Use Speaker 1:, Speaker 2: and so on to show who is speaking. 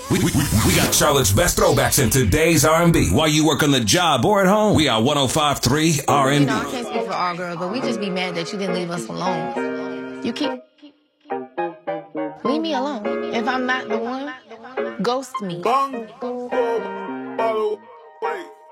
Speaker 1: We got Charlotte's best throwbacks in today's R&B. While you work on the job or at home, we are 105.3 R&B.
Speaker 2: You know, I can't speak for all girls, but we just be mad that you didn't leave us alone. You keep... Leave me alone. If I'm not the one, ghost me.